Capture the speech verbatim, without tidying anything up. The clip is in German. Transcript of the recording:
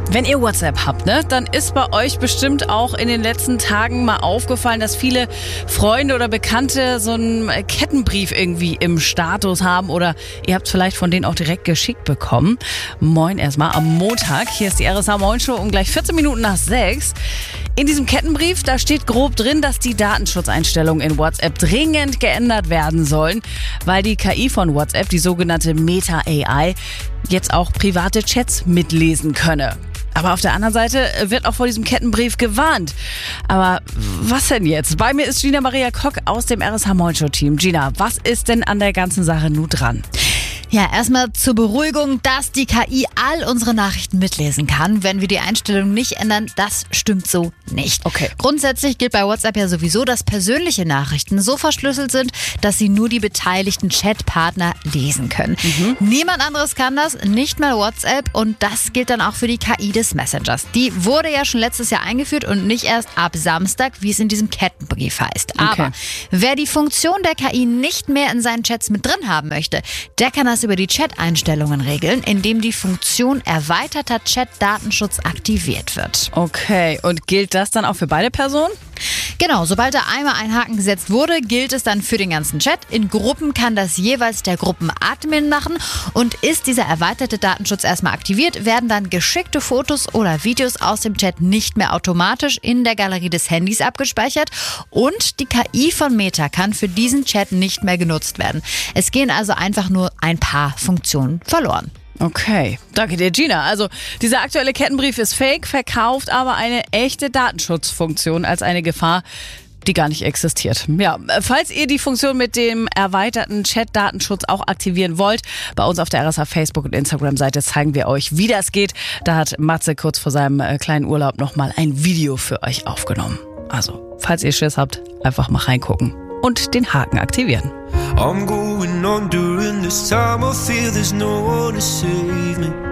Wenn ihr WhatsApp habt, ne, dann ist bei euch bestimmt auch in den letzten Tagen mal aufgefallen, dass viele Freunde oder Bekannte so einen Kettenbrief irgendwie im Status haben oder ihr habt es vielleicht von denen auch direkt geschickt bekommen. Moin erstmal am Montag. Hier ist die R S H Moin Show um gleich vierzehn Minuten nach sechs. In diesem Kettenbrief, da steht grob drin, dass die Datenschutzeinstellungen in WhatsApp dringend geändert werden sollen, weil die K I von WhatsApp, die sogenannte Meta A I, jetzt auch private Chats mitlesen könne. Aber auf der anderen Seite wird auch vor diesem Kettenbrief gewarnt. Aber was denn jetzt? Bei mir ist Gina Maria Kock aus dem R S H Moin Show Team. Gina, was ist denn an der ganzen Sache nun dran? Ja, erstmal zur Beruhigung, dass die K I all unsere Nachrichten mitlesen kann, wenn wir die Einstellung nicht ändern, das stimmt so nicht. Okay. Grundsätzlich gilt bei WhatsApp ja sowieso, dass persönliche Nachrichten so verschlüsselt sind, dass sie nur die beteiligten Chatpartner lesen können. Mhm. Niemand anderes kann das, nicht mal WhatsApp, und das gilt dann auch für die K I des Messengers. Die wurde ja schon letztes Jahr eingeführt und nicht erst ab Samstag, wie es in diesem Kettenbrief heißt. Aber okay. Wer die Funktion der K I nicht mehr in seinen Chats mit drin haben möchte, der kann das über die Chat-Einstellungen regeln, indem die Funktion erweiterter Chat-Datenschutz aktiviert wird. Okay, und gilt das dann auch für beide Personen? Genau, sobald da einmal ein Haken gesetzt wurde, gilt es dann für den ganzen Chat. In Gruppen kann das jeweils der Gruppenadmin machen, und ist dieser erweiterte Datenschutz erstmal aktiviert, werden dann geschickte Fotos oder Videos aus dem Chat nicht mehr automatisch in der Galerie des Handys abgespeichert, und die K I von Meta kann für diesen Chat nicht mehr genutzt werden. Es gehen also einfach nur ein paar Funktionen verloren. Okay, danke dir, Gina. Also dieser aktuelle Kettenbrief ist fake, verkauft aber eine echte Datenschutzfunktion als eine Gefahr, die gar nicht existiert. Ja, falls ihr die Funktion mit dem erweiterten Chat-Datenschutz auch aktivieren wollt, bei uns auf der R S H Facebook- und Instagram-Seite zeigen wir euch, wie das geht. Da hat Matze kurz vor seinem kleinen Urlaub nochmal ein Video für euch aufgenommen. Also, falls ihr Schiss habt, einfach mal reingucken und den Haken aktivieren. I'm going on during this time. I feel there's no one to save me.